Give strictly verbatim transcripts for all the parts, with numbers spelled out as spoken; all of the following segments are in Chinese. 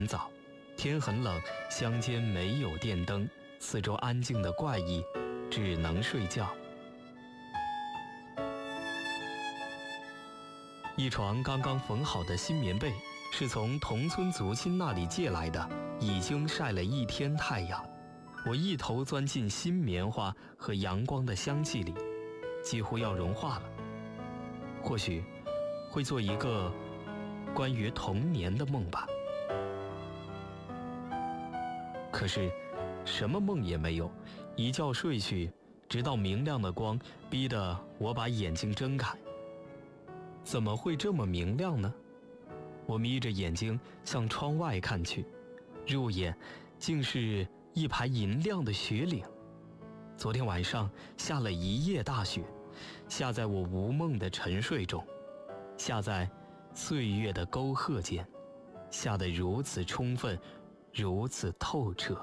早，天很冷，乡间没有电灯，四周安静的怪异，只能睡觉。一床刚刚缝好的新棉被是从同村族亲那里借来的，已经晒了一天太阳。我一头钻进新棉花和阳光的香气里，几乎要融化了。或许会做一个关于童年的梦吧。可是什么梦也没有，一觉睡去，直到明亮的光逼得我把眼睛睁开。怎么会这么明亮呢？我眯着眼睛向窗外看去，入眼竟是一排银亮的雪岭。昨天晚上下了一夜大雪，下在我无梦的沉睡中，下在岁月的沟壑间，下得如此充分，如此透彻。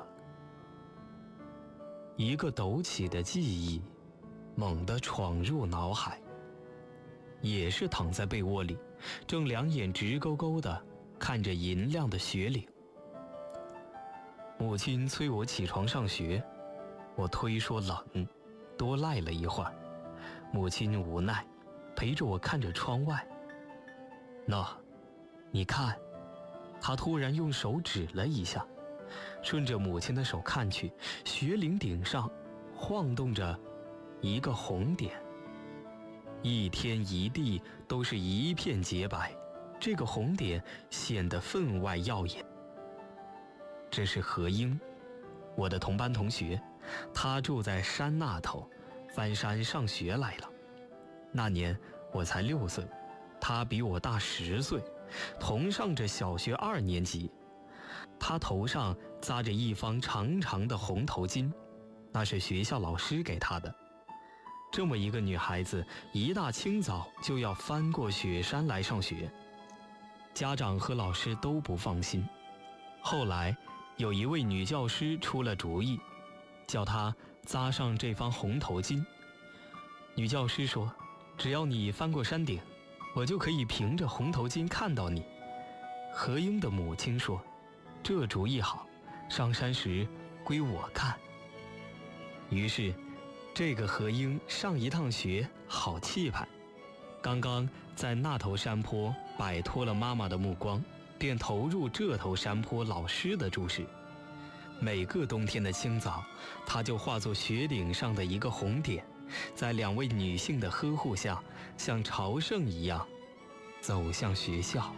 一个陡起的记忆猛地闯入脑海，也是躺在被窝里，正两眼直勾勾地看着银亮的雪岭。母亲催我起床上学，我推说冷，多赖了一会儿。母亲无奈，陪着我看着窗外。那，你看，她突然用手指了一下，顺着母亲的手看去，雪岭顶上晃动着一个红点，一天一地都是一片洁白，这个红点显得分外耀眼。这是何英，我的同班同学，他住在山那头，翻山上学来了。那年我才六岁，他比我大十岁，同上着小学二年级。他头上扎着一方长长的红头巾，那是学校老师给他的。这么一个女孩子，一大清早就要翻过雪山来上学，家长和老师都不放心。后来有一位女教师出了主意，叫她扎上这方红头巾。女教师说，只要你翻过山顶，我就可以凭着红头巾看到你。何英的母亲说，这主意好，上山时归我看。于是这个何英上一趟学好气派，刚刚在那头山坡摆脱了妈妈的目光，便投入这头山坡老师的注视。每个冬天的清早，他就化作雪顶上的一个红点，在两位女性的呵护下，像朝圣一样走向学校。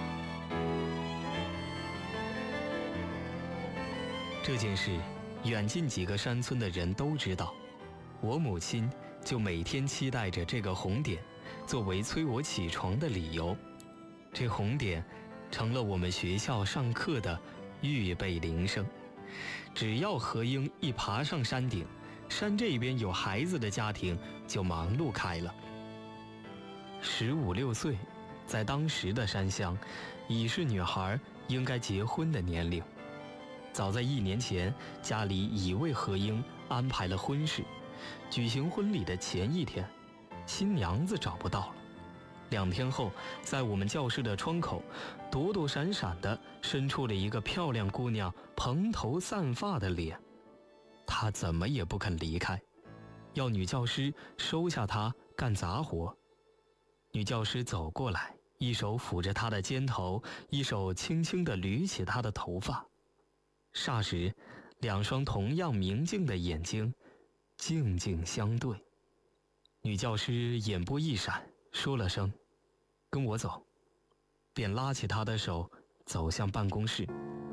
这件事远近几个山村的人都知道，我母亲就每天期待着这个红点作为催我起床的理由。这红点成了我们学校上课的预备铃声。只要何英一爬上山顶，山这边有孩子的家庭就忙碌开了。十五六岁，在当时的山乡，已是女孩应该结婚的年龄。早在一年前，家里已为何英安排了婚事。举行婚礼的前一天，新娘子找不到了。两天后，在我们教室的窗口，躲躲闪闪地伸出了一个漂亮姑娘蓬头散发的脸。她怎么也不肯离开，要女教师收下她干杂活。女教师走过来，一手抚着她的肩头，一手轻轻地捋起她的头发。霎时，两双同样明净的眼睛静静相对。女教师眼波一闪，说了声跟我走，便拉起她的手走向办公室。